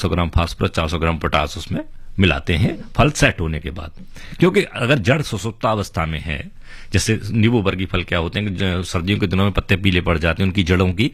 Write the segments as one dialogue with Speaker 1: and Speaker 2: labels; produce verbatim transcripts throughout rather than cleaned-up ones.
Speaker 1: सौ gram phosphorus, चार सौ ग्राम पोटास उसमें मिलाते हैं फल सेट होने के बाद। क्योंकि अगर जड़ सुसुप्तावस्था में है, जैसे नींबू वर्गीय फल क्या होते हैं कि सर्दियों के दिनों में पत्ते पीले पड़ जाते हैं, उनकी जड़ों की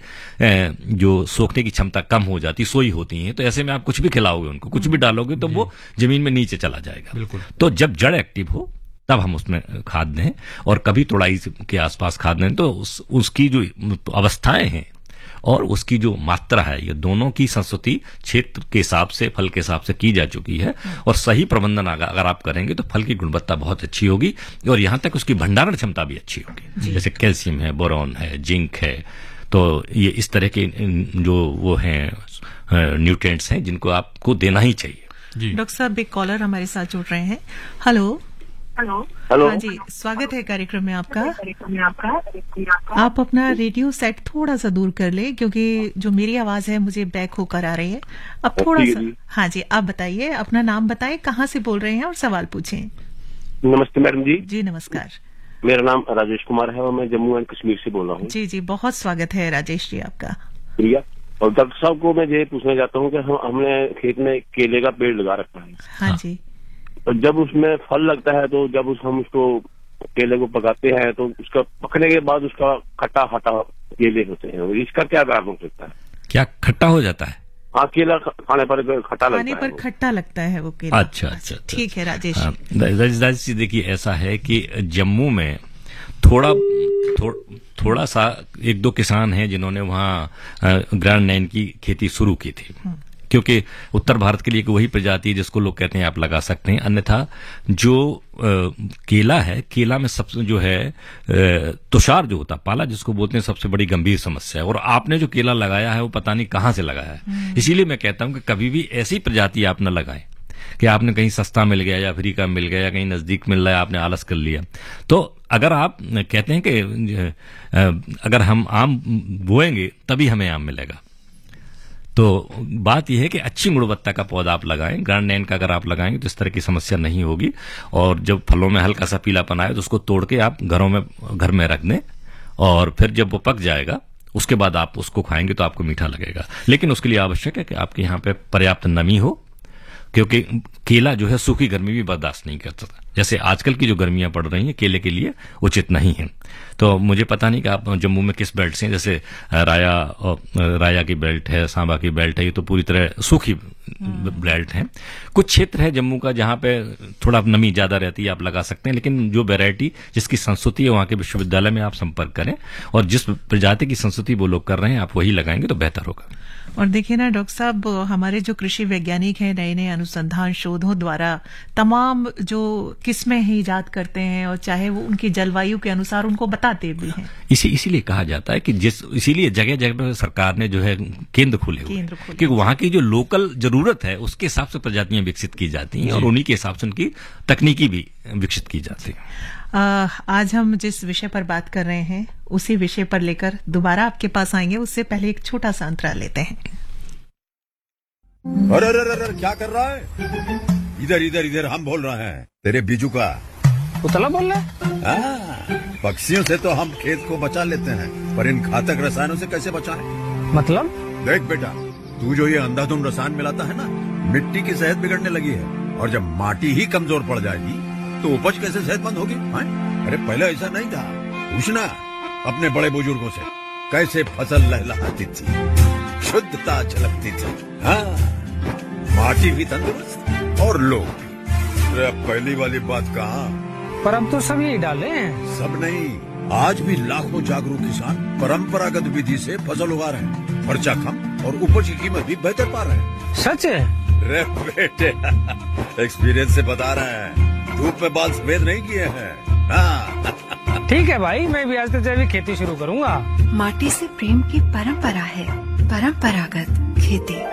Speaker 1: जो सोखने की क्षमता कम हो जाती, सोई होती है, तो ऐसे में आप कुछ भी खिलाओगे उनको, कुछ भी डालोगे तो वो जमीन में नीचे चला जाएगा। बिल्कुल। तो जब जड़ एक्टिव हो तब हम उसमें खाद दें, और कभी तोड़ाई के आसपास खाद दें, तो उस, उसकी जो अवस्थाएं हैं और उसकी जो मात्रा है, ये दोनों की संस्तुति क्षेत्र के हिसाब से, फल के हिसाब से की जा चुकी है। और सही प्रबंधन अगर आप करेंगे तो फल की गुणवत्ता बहुत अच्छी होगी, और यहां तक उसकी भंडारण क्षमता भी अच्छी होगी। जैसे कैल्शियम है, बोरॉन है, जिंक है, तो ये इस तरह के जो वो हैं न्यूट्रिएंट्स हैं जिनको आपको देना ही चाहिए।
Speaker 2: डॉक्टर साहब, एक कॉलर हमारे साथ जुड़ रहे हैं। हेलो
Speaker 3: हेलो हेलो
Speaker 2: हाँ जी, स्वागत है कार्यक्रम में आपका। में आपका आप अपना रेडियो सेट थोड़ा सा दूर कर ले, क्योंकि जो मेरी आवाज है मुझे बैक होकर आ रही है। अब थोड़ा सा, हाँ जी, आप बताइए, अपना नाम बताएं, कहाँ से बोल रहे हैं और सवाल पूछें।
Speaker 3: नमस्ते मैडम जी।
Speaker 2: जी नमस्कार।
Speaker 3: मेरा नाम राजेश कुमार है और मैं जम्मू एंड कश्मीर से बोल रहा हूँ।
Speaker 2: जी जी, बहुत स्वागत है राजेश जी आपका।
Speaker 3: प्रिया, और डॉक्टर साहब को मैं ये पूछना चाहता हूँ कि हम हमने खेत में केले का पेड़ लगा रखा है।
Speaker 2: हाँ जी।
Speaker 3: तो जब उसमें फल लगता है, तो जब उस हम उसको केले को पकाते हैं, तो उसका पकने के बाद उसका खट्टा हटा केले होते हैं, इसका क्या कारण हो सकता है?
Speaker 1: क्या खट्टा हो जाता है?
Speaker 3: हाँ, केला खाने पर खट्टा लगता है।
Speaker 2: खाने पर खट्टा लगता है वो केला।
Speaker 1: अच्छा अच्छा,
Speaker 2: ठीक है राजेश।
Speaker 1: राजेश जी, देखिए ऐसा है कि जम्मू में थोड़ा थो, थोड़ा सा एक दो किसान हैं जिन्होंने वहाँ ग्रैंड नाइन की खेती शुरू की थी, क्योंकि उत्तर भारत के लिए वही प्रजाति जिसको लोग कहते हैं आप लगा सकते हैं। अन्यथा जो आ, केला है, केला में सबसे जो है आ, तुषार जो होता, पाला जिसको बोलते हैं, सबसे बड़ी गंभीर समस्या है। और आपने जो केला लगाया है वो पता नहीं कहाँ से लगाया है। इसीलिए मैं कहता हूं कि कभी भी ऐसी प्रजाति आप न लगाएं कि आपने कहीं सस्ता मिल गया या फ्री का मिल गया या कहीं नजदीक मिल रहा है, आपने आलस कर लिया। तो अगर आप कहते हैं कि अगर हम आम बोएंगे तभी हमें आम मिलेगा, तो बात यह है कि अच्छी गुणवत्ता का पौधा आप लगाएं। ग्रैंड नाइन का अगर आप लगाएंगे तो इस तरह की समस्या नहीं होगी। और जब फलों में हल्का सा पीलापन आए तो उसको तोड़ के आप घरों में घर में रख दें, और फिर जब वो पक जाएगा उसके बाद आप उसको खाएंगे तो आपको मीठा लगेगा। लेकिन उसके लिए आवश्यक है कि आपके यहाँ पे पर्याप्त नमी हो, क्योंकि केला जो है सूखी गर्मी भी बर्दाश्त नहीं करता। जैसे आजकल की जो गर्मियां पड़ रही हैं, केले के लिए उचित नहीं है। तो मुझे पता नहीं कि आप जम्मू में किस बेल्ट से हैं। जैसे राया राया की बेल्ट है, सांबा की बेल्ट है, ये तो पूरी तरह सूखी बेल्ट है। कुछ क्षेत्र है जम्मू का जहां पे थोड़ा नमी ज्यादा रहती है, आप लगा सकते हैं। लेकिन जो वैरायटी जिसकी संस्कृति है, वहां के विश्वविद्यालय में आप संपर्क करें, और जिस प्रजाति की संस्कृति वो लोग कर रहे हैं आप वही लगाएंगे तो बेहतर होगा।
Speaker 2: और देखिए ना डॉक्टर साहब, हमारे जो कृषि वैज्ञानिक हैं नए नए अनुसंधान शोधों द्वारा तमाम जो किस्में ही ईजाद करते हैं, और चाहे वो उनकी जलवायु के अनुसार उनको बताते भी हैं।
Speaker 1: इसी इसीलिए कहा जाता है कि जिस इसीलिए जगह जगह पर सरकार ने जो है केंद्र खोले हुए, क्योंकि वहां की जो लोकल जरूरत है उसके हिसाब से प्रजातियां विकसित की जाती हैं, और उन्हीं के हिसाब से उनकी तकनीकी भी विकसित की जाती है।
Speaker 2: आ, आज हम जिस विषय पर बात कर रहे हैं उसी विषय पर लेकर दोबारा आपके पास आएंगे, उससे पहले एक छोटा सा अंतराल लेते हैं।
Speaker 4: अरे अरे अरे क्या कर रहा है? इधर इधर इधर हम बोल रहे हैं तेरे बीजू का।
Speaker 5: उतला बोल रहा है?
Speaker 4: पक्षियों से तो हम खेत को बचा लेते हैं, पर इन घातक रसायनों से कैसे बचाएं?
Speaker 5: मतलब?
Speaker 4: देख बेटा, तू जो ये अंधाधुंध रसायन मिलाता है ना, मिट्टी की सेहत बिगड़ने लगी है। और जब माटी ही कमजोर पड़ जाएगी तो उपज कैसे सेहतमंद होगी? अरे पहले ऐसा नहीं था। पूछना अपने बड़े बुजुर्गों से, कैसे फसल लहलहाती थी, शुद्धता झलकती थी। हाँ, माटी भी तंदुरुस्त और लोग भी। अब पहली वाली बात कहाँ?
Speaker 5: पर अब तो सब यही डाले हैं।
Speaker 4: सब नहीं, आज भी लाखों जागरूक किसान परंपरागत विधि से फसल उगा रहे हैं। खर्चा कम और उपज की कीमत भी बेहतर पा रहे हैं।
Speaker 5: सच है?
Speaker 4: रे बेटे, एक्सपीरियंस से बता रहे हैं, धूप में बाल सफेद नहीं किए हैं। हाँ।
Speaker 5: ठीक है भाई, मैं भी आज से जैविक खेती शुरू करूंगा।
Speaker 6: माटी से प्रेम की परंपरा है, परंपरागत खेती।